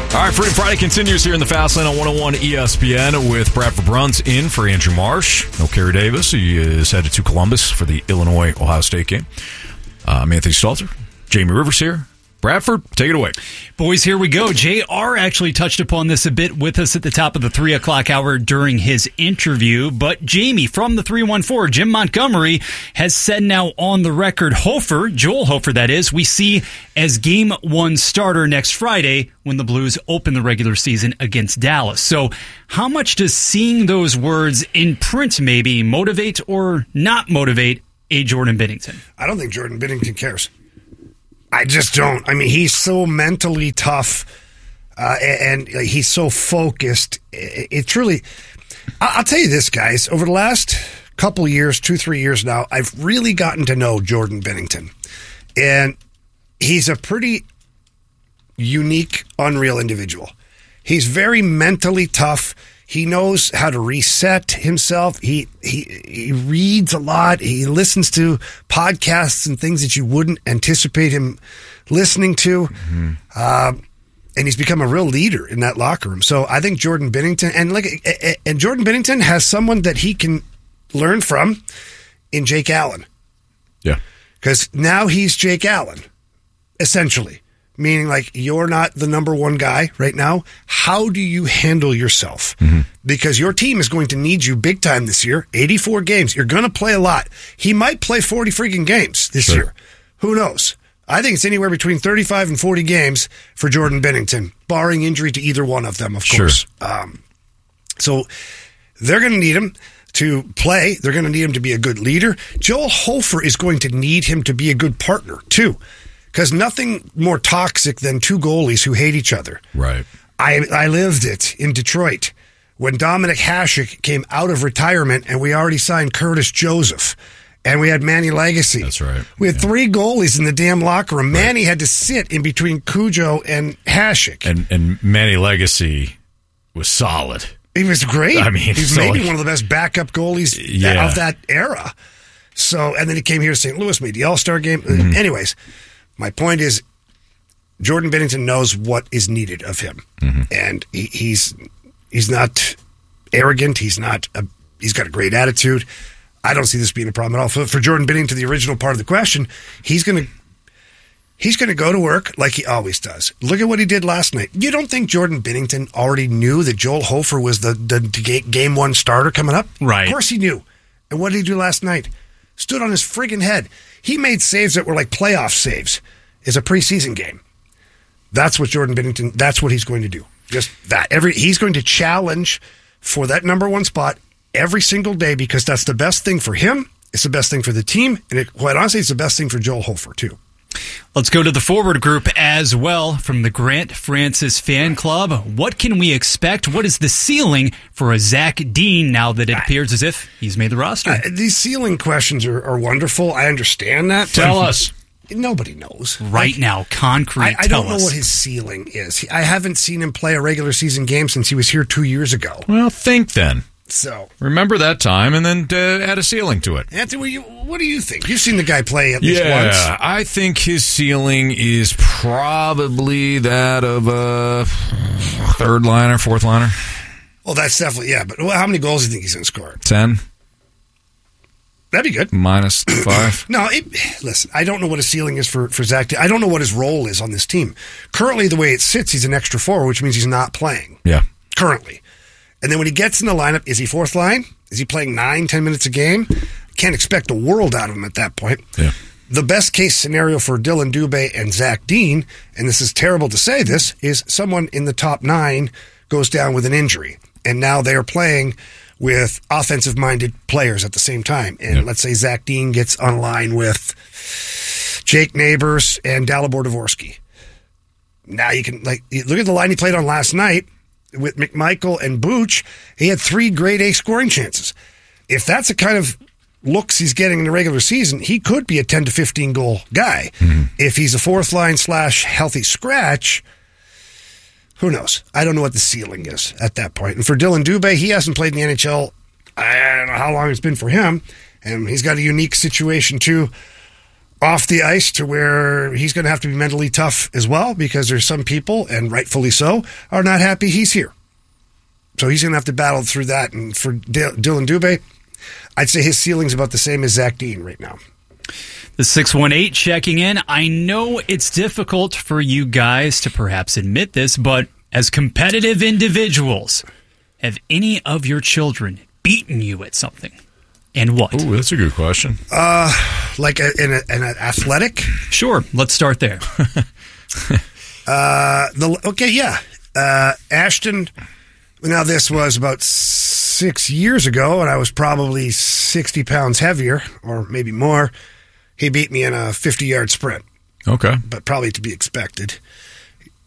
All right, Freedom Friday continues here in the Fast Lane on 101 ESPN with Bradford Bruns in for Andrew Marsh. No Kerry Davis. He is headed to Columbus for the Illinois-Ohio State game. I'm Anthony Stalter. Jamie Rivers here. Bradford, take it away. Boys, here we go. JR actually touched upon this a bit with us at the top of the 3 o'clock hour during his interview. But Jamie from the 314, Jim Montgomery, has said now on the record, Joel Hofer, that is, we see as game 1 starter next Friday when the Blues open the regular season against Dallas. So how much does seeing those words in print maybe motivate or not motivate a Jordan Binnington? I don't think Jordan Binnington cares. I just don't. I mean, he's so mentally tough, and he's so focused. It truly, I'll tell you this, guys. Over the last couple years, 2-3 years now, I've really gotten to know Jordan Binnington. And he's a pretty unique, unreal individual. He's very mentally tough. He knows how to reset himself. He reads a lot. He listens to podcasts and things that you wouldn't anticipate him listening to. Mm-hmm. And he's become a real leader in that locker room. So I think Jordan Binnington, and Jordan Binnington has someone that he can learn from in Jake Allen. Yeah. Because now he's Jake Allen, essentially. Meaning, like, you're not the number one guy right now. How do you handle yourself? Mm-hmm. Because your team is going to need you big time this year. 84 games. You're going to play a lot. He might play 40 freaking games this year. Who knows? I think it's anywhere between 35 and 40 games for Jordan Binnington, barring injury to either one of them, of course. So they're going to need him to play. They're going to need him to be a good leader. Joel Hofer is going to need him to be a good partner, too. Because nothing more toxic than two goalies who hate each other. Right. I lived it in Detroit when Dominik Hasek came out of retirement and we already signed Curtis Joseph and we had Manny Legacy. That's right. We had 3 goalies in the damn locker room. Right. Manny had to sit in between Cujo and Hasek. And Manny Legacy was solid. He was great. I mean, he's maybe one of the best backup goalies of that era. So, and then he came here to St. Louis, made the All-Star game. Mm-hmm. Anyways, my point is, Jordan Binnington knows what is needed of him, and he's not arrogant. He's got a great attitude. I don't see this being a problem at all. For Jordan Binnington, the original part of the question, he's going to go to work like he always does. Look at what he did last night. You don't think Jordan Binnington already knew that Joel Hofer was the game 1 starter coming up? Right. Of course he knew. And what did he do last night? Stood on his friggin' head. He made saves that were like playoff saves. It's a preseason game. That's what Jordan Binnington, that's what he's going to do. Just that. He's going to challenge for that number 1 spot every single day because that's the best thing for him. It's the best thing for the team. And quite honestly, it's the best thing for Joel Hofer, too. Let's go to the forward group as well from the Grant Francis fan club. What can we expect? What is the ceiling for a Zach Dean now that it appears as if he's made the roster? These ceiling questions are wonderful. I understand that. Tell us. Nobody knows. Now, concrete. I don't know what his ceiling is. I haven't seen him play a regular season game since he was here 2 years ago. Well, think then. So remember that time and then add a ceiling to it. Anthony, what do you think? You've seen the guy play at least once. Yeah, I think his ceiling is probably that of a third liner, fourth liner. Well, that's definitely, yeah. But how many goals do you think he's going to score? 10. That'd be good. -5. No, listen, I don't know what his ceiling is for Zach. I don't know what his role is on this team. Currently, the way it sits, he's an extra forward, which means he's not playing. Yeah. Currently. And then when he gets in the lineup, is he fourth line? Is he playing 9-10 minutes a game? Can't expect the world out of him at that point. Yeah. The best case scenario for Dylan Dubé and Zach Dean, and this is terrible to say this, is someone in the top 9 goes down with an injury. And now they are playing with offensive-minded players at the same time. And let's say Zach Dean gets on line with Jake Neighbors and Dalibor Dvorsky. Now you can look at the line he played on last night with McMichael and Booch. He had 3 grade A scoring chances. If that's the kind of looks he's getting in the regular season, he could be a 10 to 15 goal guy. Mm-hmm. If he's a fourth line / healthy scratch, who knows? I don't know what the ceiling is at that point. And for Dylan Dubé, he hasn't played in the NHL. I don't know how long it's been for him. And he's got a unique situation, too. off the ice to where he's going to have to be mentally tough as well, because there's some people, and rightfully so, are not happy he's here. So he's going to have to battle through that. And for Dylan Dubé, I'd say his ceiling's about the same as Zach Dean right now. The 618 checking in. I know it's difficult for you guys to perhaps admit this, but as competitive individuals, have any of your children beaten you at something? And what? Ooh, that's a good question. Like in an athletic? Sure, let's start there. Ashton, now this was about 6 years ago, and I was probably 60 pounds heavier, or maybe more. He beat me in a 50-yard sprint. Okay. But probably to be expected.